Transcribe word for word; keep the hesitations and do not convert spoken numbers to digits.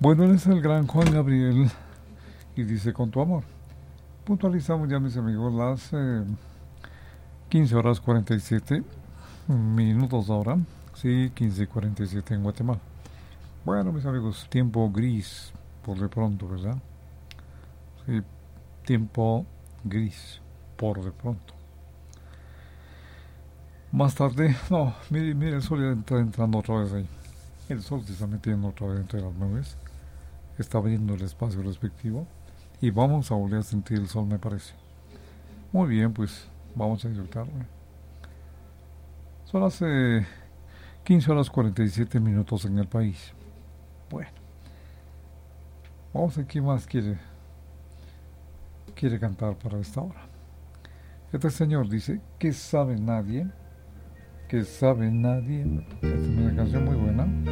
Bueno, él es el gran Juan Gabriel y dice con tu amor. Puntualizamos ya, mis amigos, las eh, quince horas cuarenta y siete minutos ahora. Sí, quince y cuarenta y siete en Guatemala. Bueno, mis amigos, tiempo gris por de pronto, ¿verdad? Sí, tiempo gris por de pronto. Más tarde, no, mire, mire, el sol ya está entrando otra vez ahí. El sol se está metiendo otra vez entre las nubes. Está abriendo el espacio respectivo. Y vamos a volver a sentir el sol, me parece. Muy bien, pues vamos a disfrutarlo. Son las eh, quince horas cuarenta y siete minutos en el país. Bueno, vamos a ver quién más quiere, quiere cantar para esta hora. Este señor dice que sabe nadie, que sabe nadie. Esta es una canción muy buena.